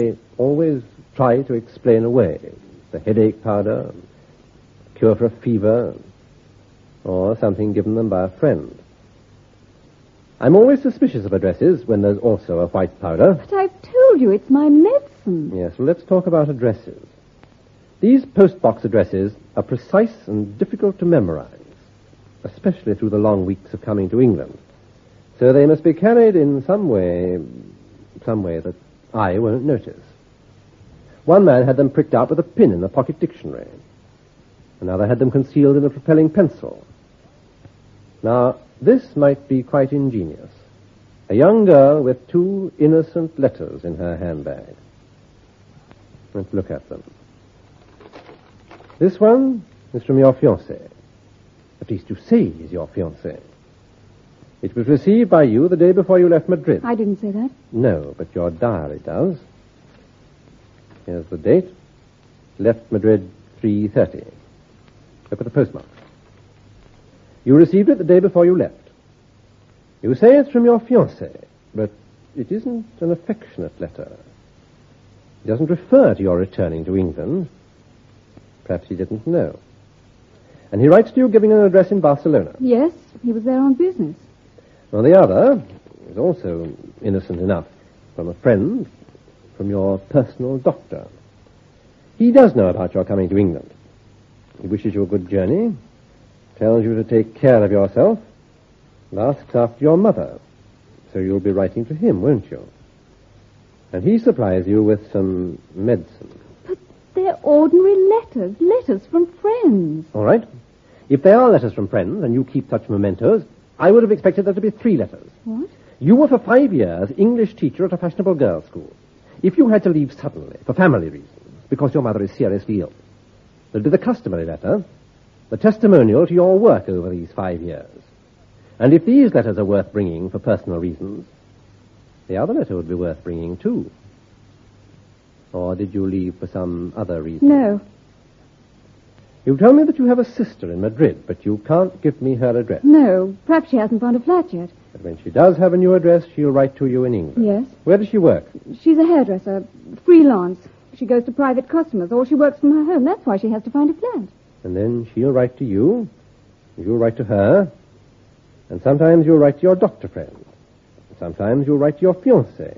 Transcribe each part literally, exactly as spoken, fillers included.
They always try to explain away the headache powder, cure for a fever, or something given them by a friend. I'm always suspicious of addresses when there's also a white powder. But I've told you it's my medicine. Yes, well, let's talk about addresses. These postbox addresses are precise and difficult to memorize, especially through the long weeks of coming to England. So they must be carried in some way, some way that I won't notice. One man had them pricked out with a pin in a pocket dictionary. Another had them concealed in a propelling pencil. Now, this might be quite ingenious. A young girl with two innocent letters in her handbag. Let's look at them. This one is from your fiancé. At least you say he's your fiancé. It was received by you the day before you left Madrid. I didn't say that. No, but your diary does. Here's the date. Left Madrid three thirty. Look at the postmark. You received it the day before you left. You say it's from your fiancé, but it isn't an affectionate letter. It doesn't refer to your returning to England. Perhaps he didn't know. And he writes to you giving an address in Barcelona. Yes, he was there on business. Well, the other is also innocent enough. From a friend, from your personal doctor. He does know about your coming to England. He wishes you a good journey, tells you to take care of yourself, and asks after your mother. So you'll be writing to him, won't you? And he supplies you with some medicine. But they're ordinary letters, letters from friends. All right. If they are letters from friends, and you keep such mementos, I would have expected there to be three letters. What? You were for five years English teacher at a fashionable girls' school. If you had to leave suddenly, for family reasons, because your mother is seriously ill, there'll be the customary letter, the testimonial to your work over these five years. And if these letters are worth bringing for personal reasons, the other letter would be worth bringing, too. Or did you leave for some other reason? No. You told me that you have a sister in Madrid, but you can't give me her address. No, perhaps she hasn't found a flat yet. But when she does have a new address, she'll write to you in England. Yes. Where does she work? She's a hairdresser, freelance. She goes to private customers, or she works from her home. That's why she has to find a flat. And then she'll write to you, you'll write to her, and sometimes you'll write to your doctor friend. Sometimes you'll write to your fiancé.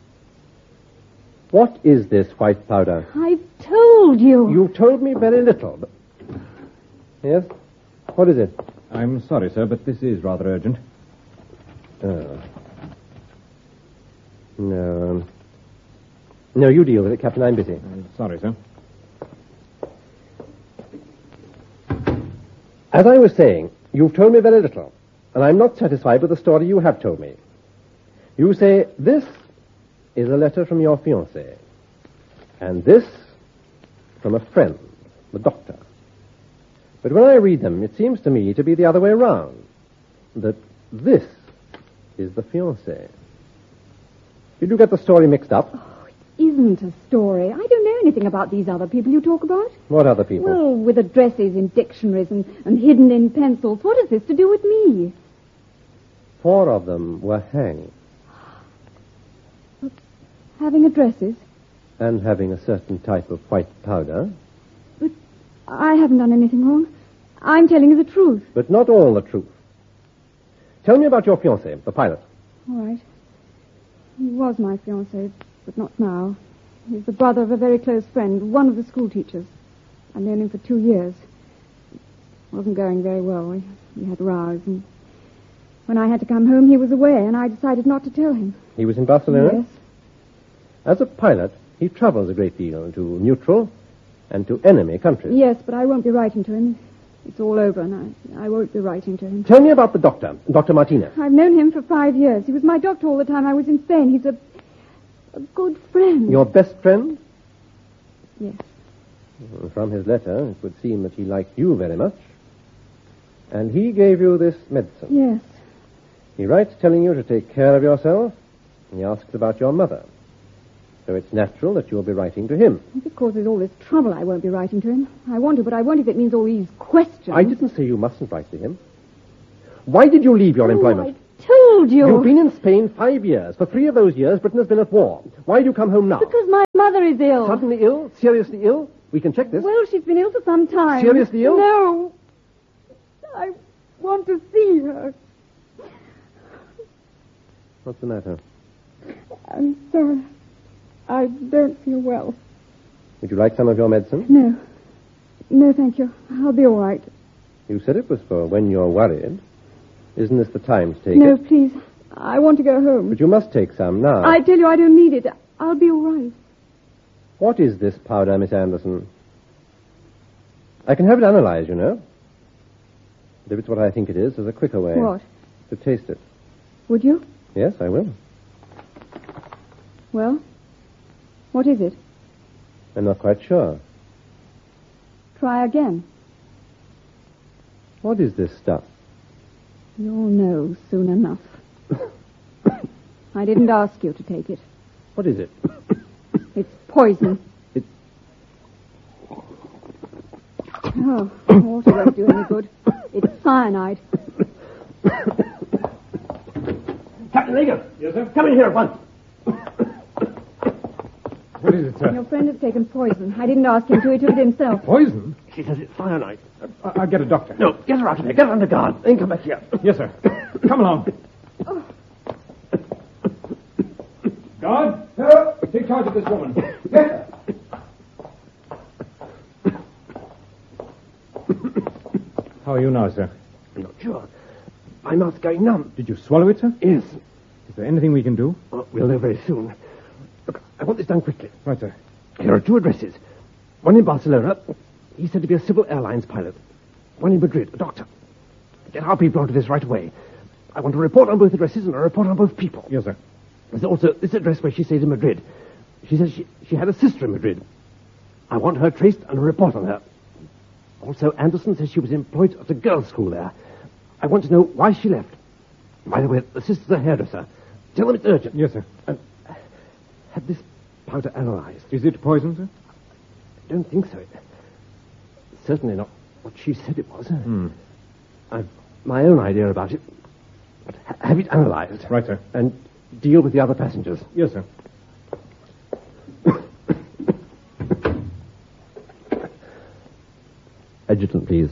What is this white powder? I've told you. You told me very little, but... Yes? What is it? I'm sorry, sir, but this is rather urgent. Oh. No. Um, no, you deal with it, Captain. I'm busy. I'm sorry, sir. As I was saying, you've told me very little, and I'm not satisfied with the story you have told me. You say, this is a letter from your fiancé, and this from a friend, the doctor. But when I read them, it seems to me to be the other way around, that this is the fiancé. Did you get the story mixed up? Oh, it isn't a story. I don't know anything about these other people you talk about. What other people? Well, with addresses in dictionaries and, and hidden in pencils. What has this to do with me? Four of them were hanged. But having addresses? And having a certain type of white powder. But I haven't done anything wrong. I'm telling you the truth. But not all the truth. Tell me about your fiancé, the pilot. All right. He was my fiancé, but not now. He's the brother of a very close friend, one of the school teachers. I've known him for two years. It wasn't going very well. We, we had rows, and when I had to come home, he was away, and I decided not to tell him. He was in Barcelona? Yes. As a pilot, he travels a great deal to neutral and to enemy countries. Yes, but I won't be writing to him. It's all over, and I, I won't be writing to him. Tell me about the doctor, Doctor Martinez. I've known him for five years. He was my doctor all the time I was in Spain. He's a, a good friend. Your best friend? Yes. From his letter, it would seem that he liked you very much. And he gave you this medicine. Yes. He writes telling you to take care of yourself, and he asks about your mother. So it's natural that you'll be writing to him. If it causes all this trouble, I won't be writing to him. I want to, but I won't if it means all these questions. I didn't say you mustn't write to him. Why did you leave your oh, employment? I told told you. You've been in Spain five years. For three of those years, Britain has been at war. Why do you come home now? Because my mother is ill. Suddenly ill? Seriously ill? We can check this. Well, she's been ill for some time. Seriously ill? No. I want to see her. What's the matter? I'm sorry. I don't feel well. Would you like some of your medicine? No. No, thank you. I'll be all right. You said it was for when you're worried. Isn't this the time to take No, it? please. I want to go home. But you must take some now. I tell you, I don't need it. I'll be all right. What is this powder, Miss Anderson? I can have it analyzed, you know. But if it's what I think it is, there's a quicker way. What? To taste it. Would you? Yes, I will. Well, what is it? I'm not quite sure. Try again. What is this stuff? You'll know soon enough. I didn't ask you to take it. What is it? It's poison. It... Oh, water won't do any good. It's cyanide. Captain Lager! Yes, sir? Come in here at once. What is it, sir? Your friend has taken poison. I didn't ask him to. He took it himself. Poison? She says it's cyanide. I- I'll get a doctor. No, get her out of here. Get her under guard. Then come back here. Yes, sir. Come along. Oh. Guard, sir, take charge of this woman. Yes, sir. How are you now, sir? I'm not sure. My mouth's going numb. Did you swallow it, sir? Yes. Is there anything we can do? Oh, we'll know very soon. Look, I want this done quickly. Right, sir. Here are two addresses. One in Barcelona. He's said to be a civil airlines pilot. One in Madrid, a doctor. Get our people onto this right away. I want a report on both addresses and a report on both people. Yes, sir. There's also this address where she stays in Madrid. She says she, she had a sister in Madrid. I want her traced and a report on her. Also, Anderson says she was employed at a girls' school there. I want to know why she left. By the way, the sister's a hairdresser. Tell them it's urgent. Yes, sir. And have this powder analyzed. Is it poison, sir? I don't think so. It's certainly not what she said it was. Hmm. I've my own idea about it. But ha- have it analyzed. Right, sir. And deal with the other passengers. Yes, sir. Adjutant, please.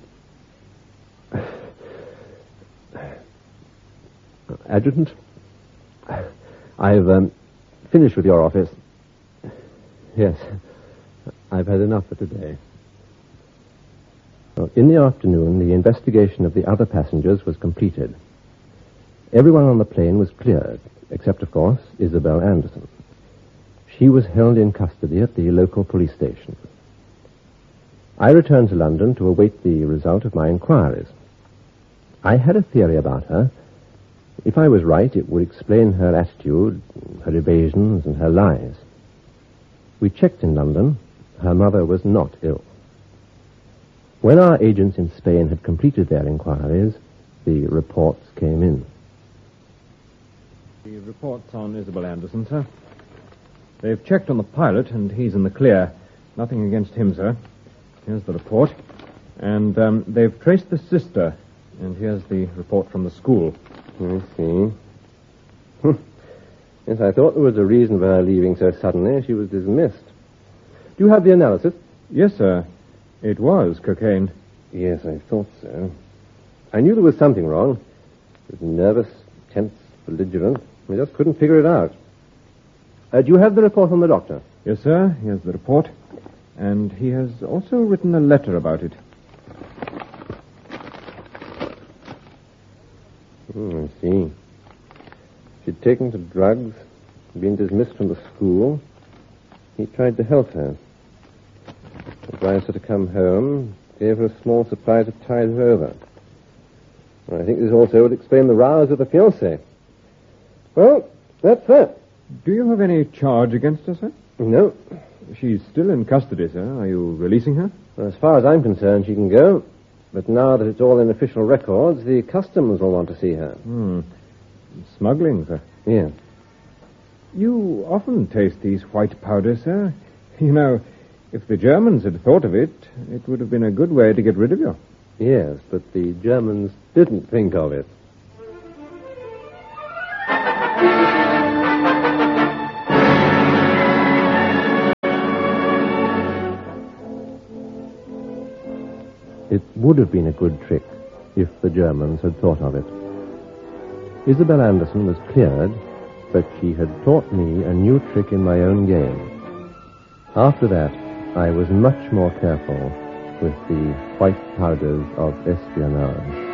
Adjutant, I've um, finished with your office. Yes, I've had enough for today. Well, in the afternoon, the investigation of the other passengers was completed. Everyone on the plane was cleared, except, of course, Isabel Anderson. She was held in custody at the local police station. I returned to London to await the result of my inquiries. I had a theory about her. If I was right, it would explain her attitude, her evasions, and her lies. We checked in London. Her mother was not ill. When our agents in Spain had completed their inquiries, the reports came in. The report's on Isabel Anderson, sir. They've checked on the pilot, and he's in the clear. Nothing against him, sir. Here's the report. And um, they've traced the sister. And here's the report from the school. I see. Yes, I thought there was a reason for her leaving so suddenly. She was dismissed. Do you have the analysis? Yes, sir. It was cocaine. Yes, I thought so. I knew there was something wrong. She was nervous, tense, belligerent. I just couldn't figure it out. Uh, do you have the report on the doctor? Yes, sir. Here's the report. And he has also written a letter about it. Hmm, I see. She'd taken to drugs, been dismissed from the school. He tried to help her. Advised her to come home, gave her a small supply to tide her over. I think this also would explain the rows with the fiancé. Well, that's that. Do you have any charge against her, sir? No. She's still in custody, sir. Are you releasing her? As far as I'm concerned, she can go. But now that it's all in official records, the customs will want to see her. Hmm. Smuggling, sir. Yes. You often taste these white powders, sir. You know, if the Germans had thought of it, it would have been a good way to get rid of you. Yes, but the Germans didn't think of it. It would have been a good trick if the Germans had thought of it. Isabel Anderson was cleared, but she had taught me a new trick in my own game. After that, I was much more careful with the white powders of espionage.